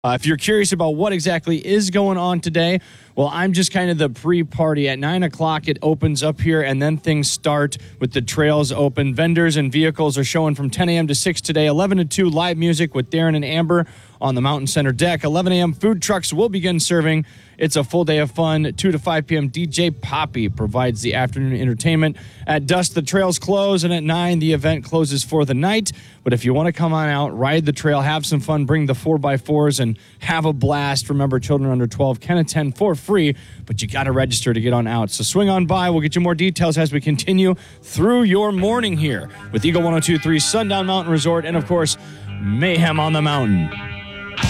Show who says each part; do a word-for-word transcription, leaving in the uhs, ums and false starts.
Speaker 1: Uh, if you're curious about what exactly is going on today, well, I'm just kind of the pre-party. At nine o'clock, it opens up here, and then things start with the trails open. Vendors and vehicles are showing from ten a.m. to six today, eleven to two, live music with Darren and Amber on the Mountain Center deck. eleven a.m., food trucks will begin serving. It's a full day of fun. two to five p.m., D J Poppy provides the afternoon entertainment. At dusk, the trails close, and at nine, the event closes for the night. But if you want to come on out, ride the trail, have some fun, bring the four by fours, and have a blast. Remember, children under twelve can attend for free, but you got to register to get on out. So swing on by. We'll get you more details as we continue through your morning here with Eagle one oh two point three Sundown Mountain Resort and, of course, Mayhem on the Mountain.